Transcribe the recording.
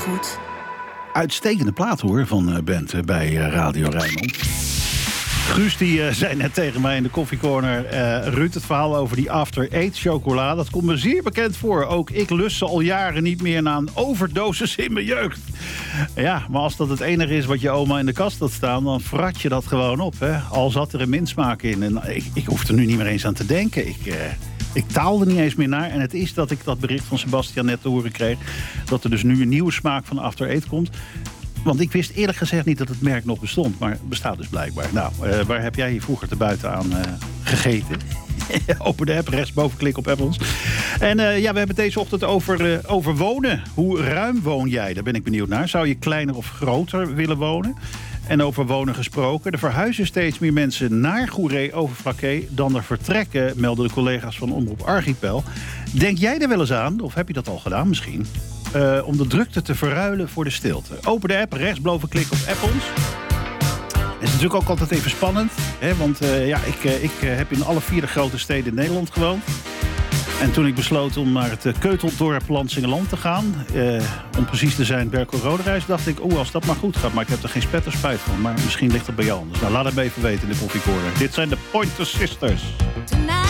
goed. Uitstekende plaat hoor van Bent bij Radio Rijnmond. Guus die zei net tegen mij in de koffiecorner... Ruud, het verhaal over die After Eight chocola... dat komt me zeer bekend voor. Ook ik lust ze al jaren niet meer na een overdosis in mijn jeugd. Ja, maar als dat het enige is wat je oma in de kast had staan... dan frat je dat gewoon op. Hè? Al zat er een mintsmaak in. En ik hoef er nu niet meer eens aan te denken. Ik taalde niet eens meer naar. En het is dat ik dat bericht van Sebastian net te horen kreeg... dat er dus nu een nieuwe smaak van After Eight komt... Want ik wist eerlijk gezegd niet dat het merk nog bestond. Maar het bestaat dus blijkbaar. Nou, waar heb jij hier vroeger te buiten aan gegeten? Open de app, rechtsboven klik op Apples. En we hebben het deze ochtend over wonen. Hoe ruim woon jij? Daar ben ik benieuwd naar. Zou je kleiner of groter willen wonen? En over wonen gesproken. Er verhuizen steeds meer mensen naar Goeree-Overflakkee dan er vertrekken, melden de collega's van Omroep Archipel. Denk jij er wel eens aan, of heb je dat al gedaan misschien... om de drukte te verruilen voor de stilte? Open de app, rechtsboven klik op Apples. Het is natuurlijk ook altijd even spannend. Hè, want ik heb in alle 4 grote steden in Nederland gewoond. En toen ik besloot om naar het Keuteldorp Lansingerland te gaan... om precies te zijn Berkel-Roderijs... dacht ik, als dat maar goed gaat. Maar ik heb er geen spetter spijt van. Maar misschien ligt het bij jou anders. Nou, laat het me even weten in de koffiecorner. Dit zijn de Pointer Sisters.